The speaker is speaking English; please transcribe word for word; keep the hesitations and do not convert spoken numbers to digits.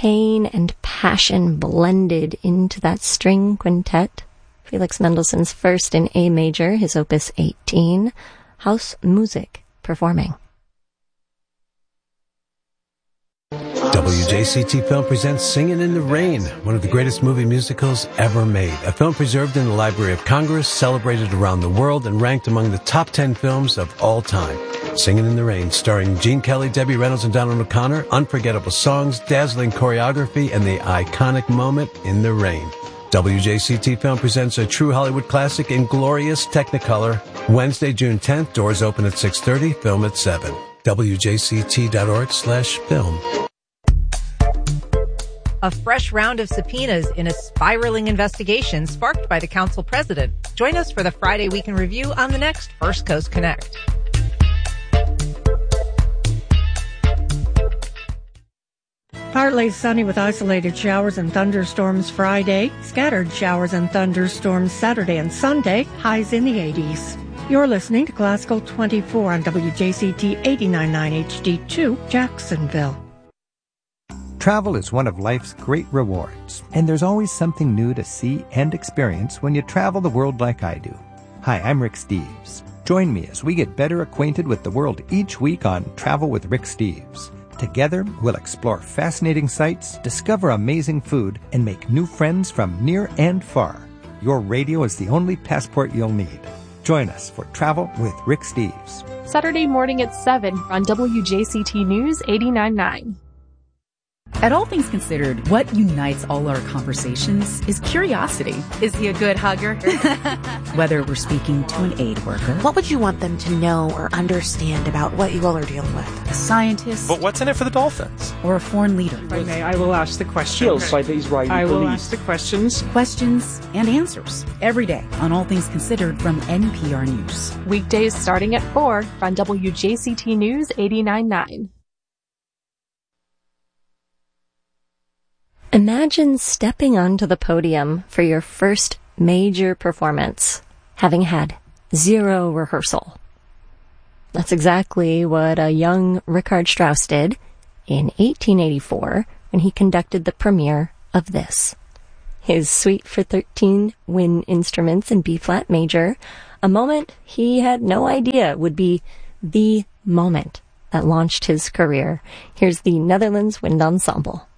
pain and passion blended into that string quintet. Felix Mendelssohn's First in A major, his opus eighteen, Haus Musik, performing. W J C T Film presents Singin' in the Rain, one of the greatest movie musicals ever made. A film preserved in the Library of Congress, celebrated around the world, and ranked among the top ten films of all time. Singin' in the Rain, starring Gene Kelly, Debbie Reynolds, and Donald O'Connor. Unforgettable songs, dazzling choreography, and the iconic moment in the rain. W J C T Film presents a true Hollywood classic in glorious Technicolor. Wednesday, June tenth, doors open at six thirty, film at seven. W J C T dot org slash film. A fresh round of subpoenas in a spiraling investigation sparked by the council president. Join us for the Friday Week in Review on the next First Coast Connect. Partly sunny with isolated showers and thunderstorms Friday. Scattered showers and thunderstorms Saturday and Sunday. Highs in the eighties. You're listening to Classical twenty-four on W J C T eighty-nine point nine H D two, Jacksonville. Travel is one of life's great rewards, and there's always something new to see and experience when you travel the world like I do. Hi, I'm Rick Steves. Join me as we get better acquainted with the world each week on Travel with Rick Steves. Together, we'll explore fascinating sights, discover amazing food, and make new friends from near and far. Your radio is the only passport you'll need. Join us for Travel with Rick Steves. Saturday morning at seven on W J C T News eighty-nine point nine. At All Things Considered, what unites all our conversations is curiosity. Is he a good hugger? Whether we're speaking to an aid worker. What would you want them to know or understand about what you all are dealing with? A scientist. But what's in it for the Dolphins? Or a foreign leader. If I may, I will ask the questions. Killed by the Israeli I will police. ask the questions. Questions and answers. Every day on All Things Considered from N P R News. Weekdays starting at four on W J C T News eighty-nine point nine. Imagine stepping onto the podium for your first major performance, having had zero rehearsal. That's exactly what a young Richard Strauss did in eighteen eighty-four when he conducted the premiere of this. His Suite for thirteen wind instruments in B-flat major, a moment he had no idea would be the moment that launched his career. Here's the Netherlands Wind Ensemble.